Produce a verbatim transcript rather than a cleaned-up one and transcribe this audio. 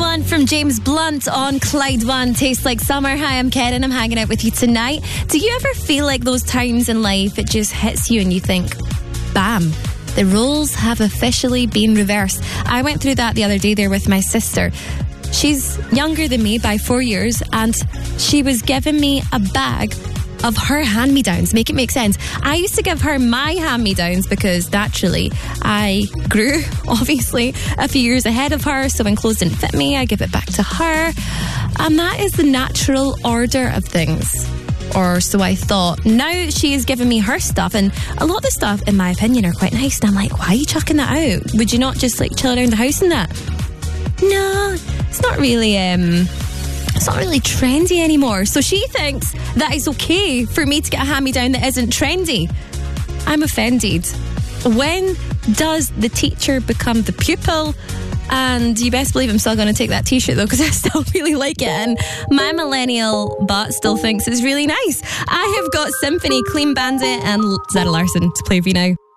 One from James Blunt on Clyde One. Tastes like summer. Hi, I'm Karen. I'm hanging out with you tonight. Do you ever feel like those times in life it just hits you and you think, bam, the roles have officially been reversed? I went through that the other day there with my sister. She's younger than me by four years and she was giving me a bag of her hand-me-downs. Make it make sense. I used to give her my hand-me-downs because naturally I grew, obviously, a few years ahead of her, so when clothes didn't fit me, I give it back to her. And that is the natural order of things. Or so I thought. Now she is giving me her stuff, and a lot of the stuff, in my opinion, are quite nice. And I'm like, why are you chucking that out? Would you not just like chill around the house in that? No, it's not really... um It's not really trendy anymore. So she thinks that it's okay for me to get a hand-me-down that isn't trendy. I'm offended. When does the teacher become the pupil? And you best believe I'm still going to take that t-shirt though, because I still really like it, and my millennial butt still thinks it's really nice. I have got Symphony, Clean Bandit and Zara Larsson to play for you now.